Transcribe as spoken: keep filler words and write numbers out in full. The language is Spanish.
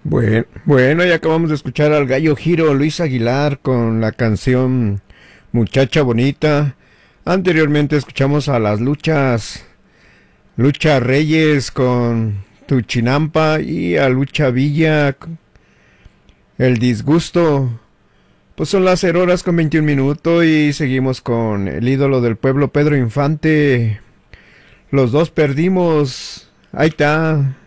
Bueno, bueno, ya acabamos de escuchar al Gallo Giro Luis Aguilar con la canción Muchacha Bonita. Anteriormente escuchamos a las Luchas, Lucha Reyes con Tu Chinampa y a Lucha Villa, El Disgusto. Pues son las cero horas con veintiún minutos y seguimos con el ídolo del pueblo Pedro Infante. Los dos perdimos. Ahí está.